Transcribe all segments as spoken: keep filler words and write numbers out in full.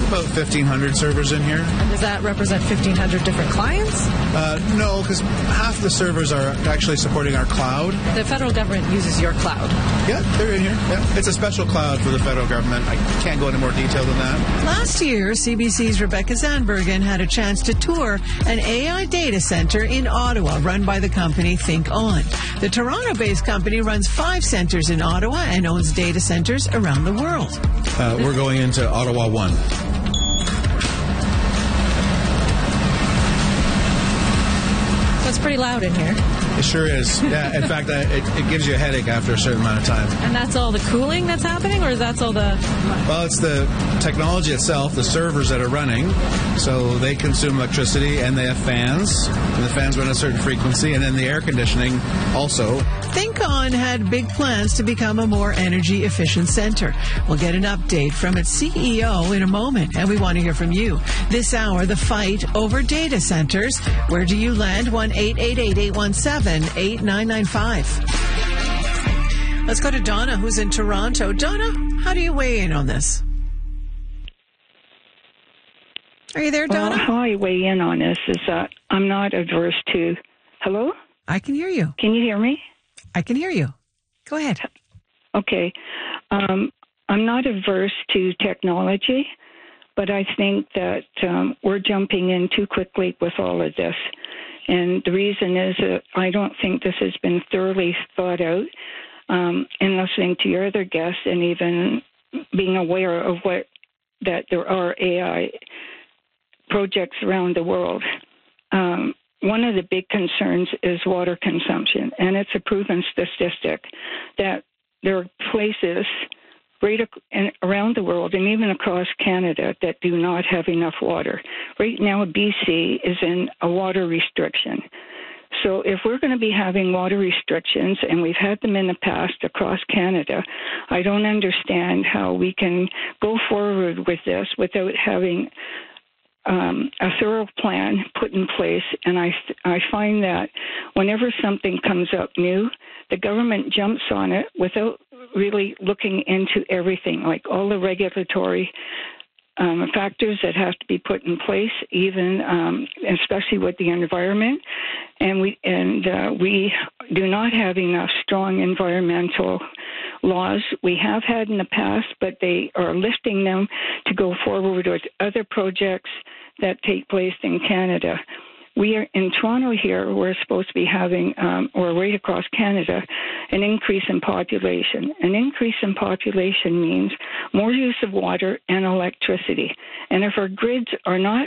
about fifteen hundred servers in here. And does that represent fifteen hundred different clients? Uh, no, because half the servers are actually supporting our cloud. The federal government uses your cloud. Yeah, they're in here. Yeah. It's a special cloud for the federal government. I can't go into more detail than that. Last year, C B C's Rebecca Zandbergen had a chance to tour an A I data center in Ottawa run by the company ThinkOn. The Toronto-based company runs five centers in Ottawa and owns data centers around the world. Uh, we're going into Ottawa one. It's pretty loud in here. It sure is. Yeah, in fact, uh, it, it gives you a headache after a certain amount of time. And that's all the cooling that's happening, or that's all the... Well, it's the technology itself, the servers that are running. So they consume electricity, and they have fans. And the fans run at a certain frequency, and then the air conditioning also. ThinkOn had big plans to become a more energy-efficient center. We'll get an update from its C E O in a moment, and we want to hear from you. This hour, the fight over data centers. Where do you land? one eight eight eight, eight one seven, eight nine nine five. Let's go to Donna, who's in Toronto. Donna, how do you weigh in on this? Are you there, Donna? Well, how I weigh in on this is that I'm not adverse to... Hello? I can hear you. Can you hear me? I can hear you. Go ahead. Okay. Um, I'm not averse to technology, but I think that um, we're jumping in too quickly with all of this. And the reason is that I don't think this has been thoroughly thought out. Um, in listening to your other guests and even being aware of what that there are A I projects around the world. Um, one of the big concerns is water consumption, and it's a proven statistic that there are places right ac- around the world and even across Canada that do not have enough water. Right now, B C is in a water restriction. So if we're going to be having water restrictions, and we've had them in the past across Canada, I don't understand how we can go forward with this without having um, a thorough plan put in place. And I, I find that whenever something comes up new, the government jumps on it without really looking into everything, like all the regulatory Um, factors that have to be put in place, even um, especially with the environment, and we and uh, we do not have enough strong environmental laws. We have had in the past, but they are lifting them to go forward with other projects that take place in Canada. We are in Toronto here, we're supposed to be having, um, or right across Canada, an increase in population. An increase in population means more use of water and electricity. And if our grids are not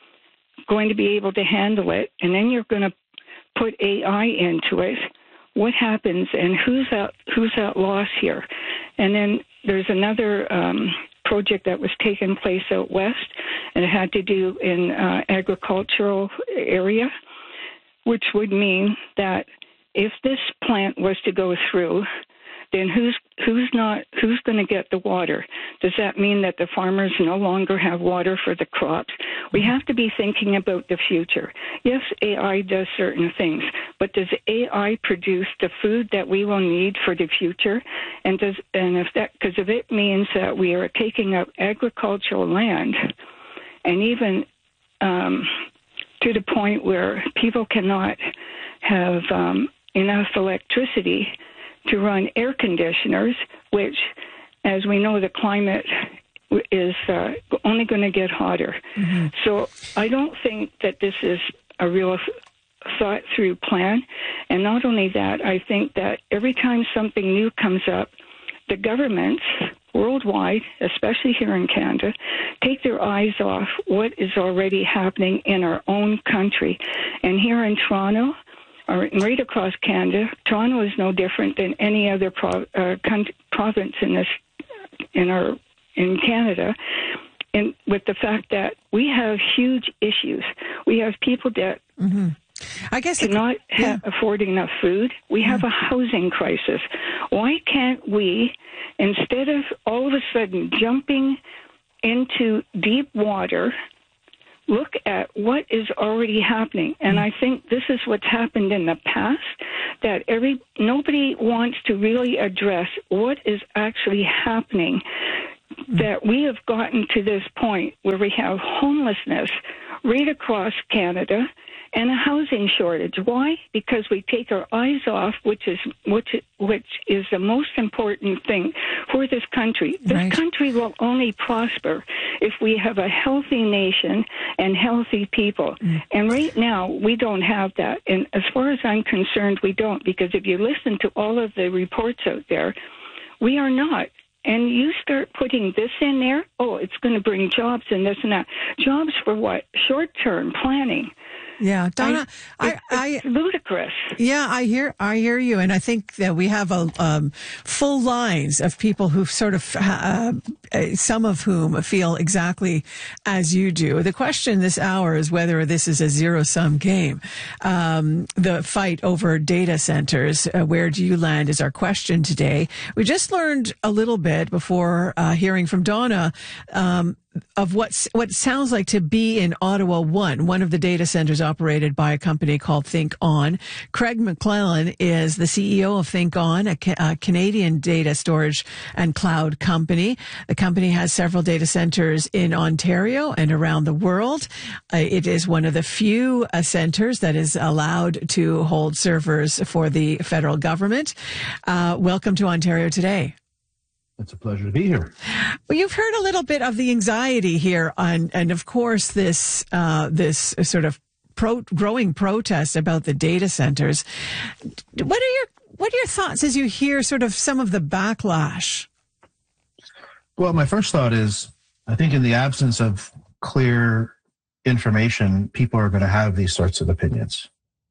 going to be able to handle it, and then you're going to put A I into it, what happens and who's at, who's at loss here? And then there's another um, project that was taking place out west, and it had to do in uh, agricultural area, which would mean that if this plant was to go through, then who's who's not who's going to get the water? Does that mean that the farmers no longer have water for the crops? We have to be thinking about the future. Yes, A I does certain things, but does A I produce the food that we will need for the future? And does and if that because if it means that we are taking up agricultural land, and even um, to the point where people cannot have um, enough electricity to run air conditioners, which, as we know, the climate is uh, only going to get hotter. Mm-hmm. So I don't think that this is a real thought-through plan. And not only that, I think that every time something new comes up, the governments worldwide, especially here in Canada, take their eyes off what is already happening in our own country. And here in Toronto, or right across Canada, Toronto is no different than any other pro- uh, con- province in this in our in Canada. And with the fact that we have huge issues, we have people that mm-hmm. I guess cannot it, yeah. ha- afford enough food. We have yeah. a housing crisis. Why can't we, instead of all of a sudden jumping into deep water, look at what is already happening? And I think this is what's happened in the past, that every nobody wants to really address what is actually happening that we have gotten to this point where we have homelessness right across Canada and a housing shortage. Why? Because we take our eyes off, which is which, which is the most important thing for this country. This Right. country will only prosper if we have a healthy nation and healthy people. Mm. And right now, we don't have that. And as far as I'm concerned, we don't, because if you listen to all of the reports out there, we are not. And you start putting this in there, oh, it's going to bring jobs and this and that. Jobs for what? Short-term planning. Yeah, Donna, I, I, I, it's ludicrous. Yeah, I hear, I hear you, and I think that we have a um, full lines of people who sort of, uh, some of whom feel exactly as you do. The question this hour is whether this is a zero-sum game. Um, the fight over data centers, uh, where do you land, is our question today. We just learned a little bit before uh, hearing from Donna. Um, of what's, what sounds like to be in Ottawa One, one of the data centers operated by a company called Think On. Craig McClellan is the C E O of Think On, a, ca- a Canadian data storage and cloud company. The company has several data centers in Ontario and around the world. Uh, it is one of the few uh, centers that is allowed to hold servers for the federal government. Uh, welcome to Ontario Today. It's a pleasure to be here. Well, you've heard a little bit of the anxiety here on, and of course, this, uh, this sort of pro, growing protest about the data centers. What are your, what are your thoughts as you hear sort of some of the backlash? Well, my first thought is, I think in the absence of clear information, people are going to have these sorts of opinions.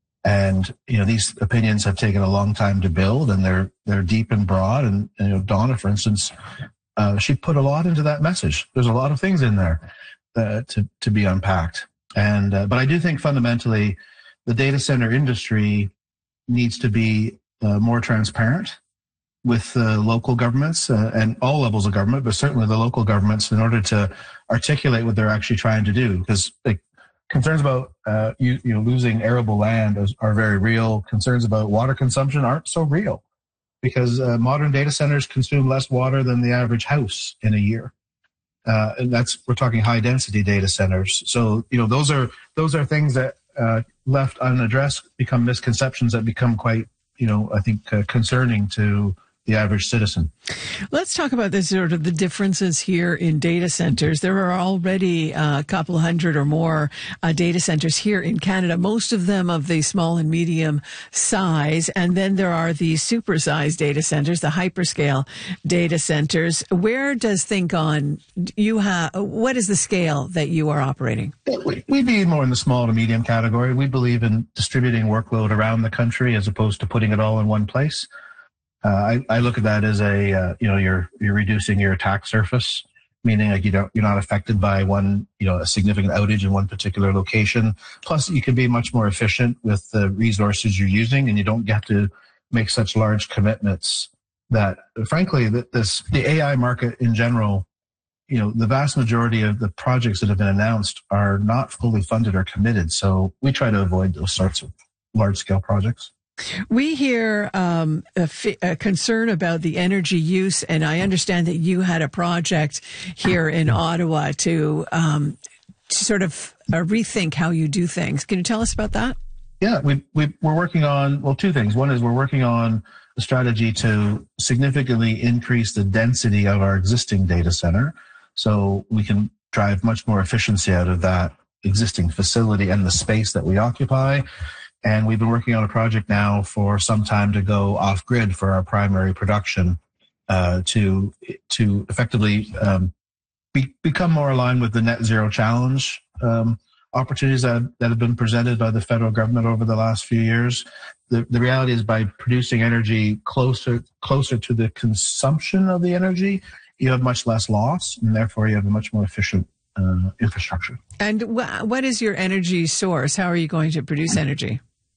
And, you know, these opinions have taken a long time to build, and they're, they're deep and broad. And, and you know, Donna, for instance, uh, she put a lot into that message. There's a lot of things in there uh, to, to be unpacked. And, uh, but I do think fundamentally the data center industry needs to be uh, more transparent with uh, local governments uh, and all levels of government, but certainly the local governments, in order to articulate what they're actually trying to do. Because, like, concerns about uh, you, you know, losing arable land is, are very real. Concerns about water consumption aren't so real, because uh, modern data centers consume less water than the average house in a year. Uh, and that's, we're talking high density data centers. So, you know, those are, those are things that uh, left unaddressed become misconceptions that become quite, you know, I think uh, concerning to the average citizen. Let's talk about this sort of the differences here in data centers. There are already uh, a couple hundred or more uh, data centers here in Canada, most of them of the small and medium size. And then there are the supersized data centers, the hyperscale data centers. Where does Think On, you have, what is the scale that you are operating? We'd be more in the small to medium category. We believe in distributing workload around the country as opposed to putting it all in one place. Uh, I, I look at that as a, uh, you know, you're, you're reducing your attack surface, meaning like you don't, you're not affected by one, you know, a significant outage in one particular location. Plus you can be much more efficient with the resources you're using, and you don't get to make such large commitments that, frankly, that this, the A I market in general, you know, the vast majority of the projects that have been announced are not fully funded or committed. So we try to avoid those sorts of large scale projects. We hear um, a, f- a concern about the energy use, and I understand that you had a project here in Ottawa to, um, to sort of uh, rethink how you do things. Can you tell us about that? Yeah, we, we, we're working on, well, two things. One is we're working on a strategy to significantly increase the density of our existing data center, so we can drive much more efficiency out of that existing facility and the space that we occupy. And we've been working on a project now for some time to go off grid for our primary production, uh, to to effectively um, be, become more aligned with the net zero challenge um, opportunities that, that have been presented by the federal government over the last few years. The, the reality is, by producing energy closer closer to the consumption of the energy, you have much less loss, and therefore you have a much more efficient uh, infrastructure. And wh- what is your energy source? How are you going to produce energy?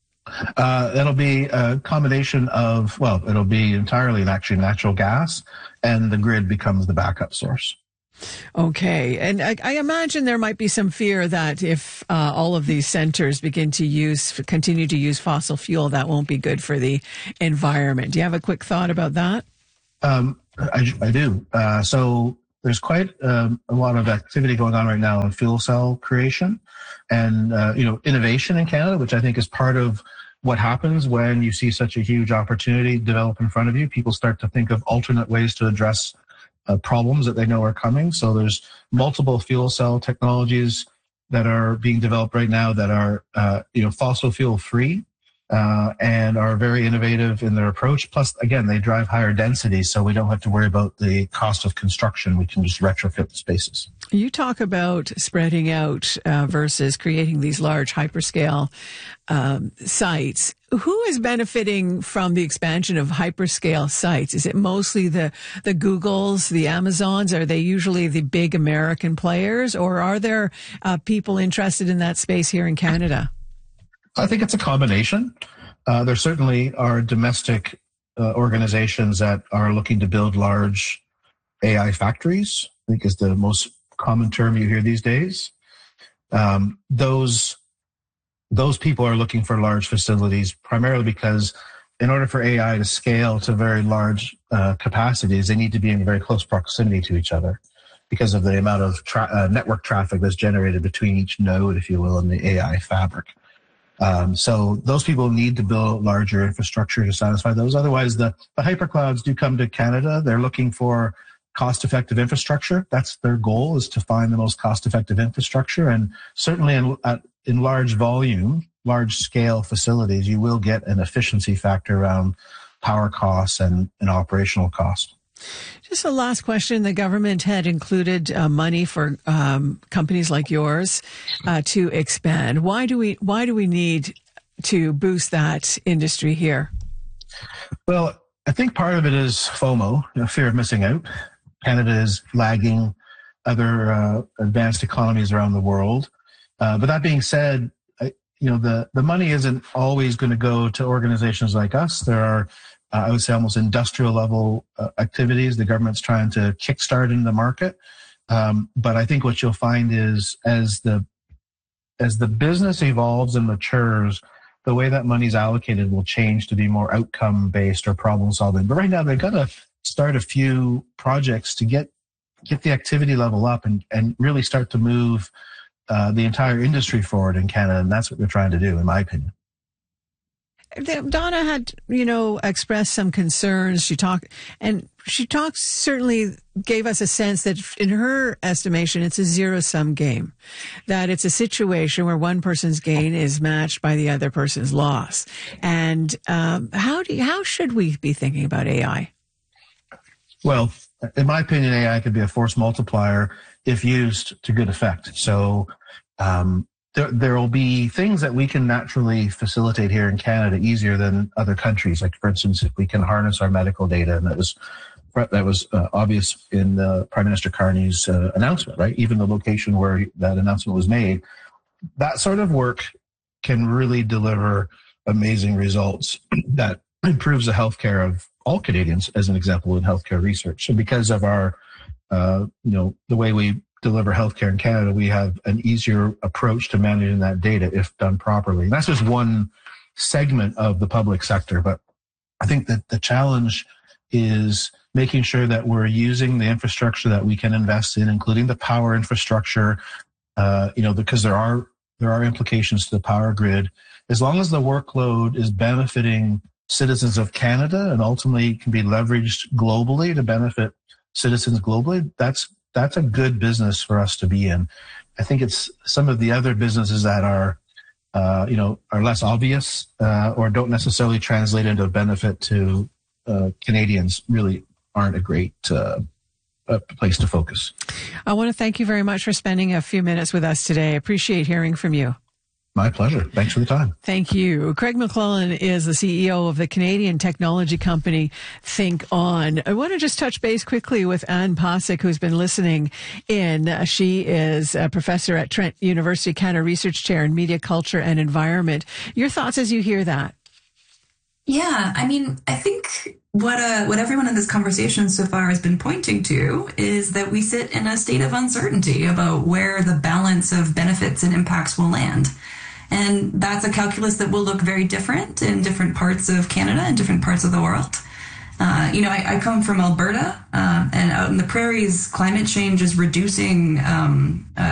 Uh, that'll be a combination of, well, it'll be entirely actually natural gas, and the grid becomes the backup source. Okay. And I, I imagine there might be some fear that if uh, all of these centers begin to use, continue to use fossil fuel, that won't be good for the environment. Do you have a quick thought about that? Um, I, I do. Uh, so there's quite um, a lot of activity going on right now in fuel cell creation and, uh, you know, innovation in Canada, which I think is part of what happens when you see such a huge opportunity develop in front of you. People start to think of alternate ways to address uh, problems that they know are coming. So there's multiple fuel cell technologies that are being developed right now that are, uh, you know, fossil fuel free. Uh, and are very innovative in their approach. Plus, again, they drive higher density, so we don't have to worry about the cost of construction. We can just retrofit the spaces. You talk about spreading out uh, versus creating these large hyperscale um, sites. Who is benefiting from the expansion of hyperscale sites? Is it mostly the, the Googles, the Amazons? Are they usually the big American players, or are there uh, people interested in that space here in Canada? I think it's a combination. Uh, there certainly are domestic uh, organizations that are looking to build large A I factories, I think is the most common term you hear these days. Um, those, those people are looking for large facilities primarily because in order for A I to scale to very large uh, capacities, they need to be in very close proximity to each other because of the amount of tra- uh, network traffic that's generated between each node, if you will, in the A I fabric. Um, so those people need to build larger infrastructure to satisfy those. Otherwise, the, the hyperclouds do come to Canada. They're looking for cost-effective infrastructure. That's their goal, is to find the most cost-effective infrastructure. And certainly in, uh, in large volume, large-scale facilities, you will get an efficiency factor around power costs and, and operational costs. Just a last question. The government had included uh, money for um, companies like yours uh, to expand. Why do we why do we need to boost that industry here? Well, I think part of it is FOMO, you know, fear of missing out. Canada is lagging other uh, advanced economies around the world. Uh, but that being said, I, you know, the, the money isn't always going to go to organizations like us. There are Uh, I would say almost industrial level uh, activities the government's trying to kickstart in the market. Um, but I think what you'll find is as the as the business evolves and matures, the way that money's allocated will change to be more outcome based or problem solving. But right now they've got to start a few projects to get get the activity level up and, and really start to move uh, the entire industry forward in Canada. And that's what they're trying to do, in my opinion. Donna had, you know, expressed some concerns. She talked, and she talked, certainly gave us a sense that in her estimation, it's a zero-sum game, that it's a situation where one person's gain is matched by the other person's loss. And um, how do you, how should we be thinking about A I? Well, in my opinion, A I could be a force multiplier if used to good effect. So, um, There, there will be things that we can naturally facilitate here in Canada easier than other countries. Like, for instance, if we can harness our medical data, and that was that was uh, obvious in uh, Prime Minister Carney's uh, announcement, right? Even the location where that announcement was made, that sort of work can really deliver amazing results that improves the healthcare of all Canadians, as an example, in healthcare research. So, because of our, uh, you know, the way we deliver healthcare in Canada, we have an easier approach to managing that data if done properly. And that's just one segment of the public sector. But I think that the challenge is making sure that we're using the infrastructure that we can invest in, including the power infrastructure, uh, you know, because there are there are implications to the power grid. As long as the workload is benefiting citizens of Canada and ultimately can be leveraged globally to benefit citizens globally, that's That's a good business for us to be in. I think it's some of the other businesses that are, uh, you know, are less obvious uh, or don't necessarily translate into a benefit to uh, Canadians really aren't a great uh, a place to focus. I want to thank you very much for spending a few minutes with us today. I appreciate hearing from you. My pleasure. Thanks for the time. Thank you. Craig McClellan is the C E O of the Canadian technology company Think On. I want to just touch base quickly with Anne Posick, who's been listening in. She is a professor at Trent University, Canada Research Chair in Media, Culture and Environment. Your thoughts as you hear that? Yeah, I mean, I think what uh, what everyone in this conversation so far has been pointing to is that we sit in a state of uncertainty about where the balance of benefits and impacts will land. And that's a calculus that will look very different in different parts of Canada and different parts of the world. Uh, you know, I, I come from Alberta, uh, and out in the prairies, climate change is reducing um, uh,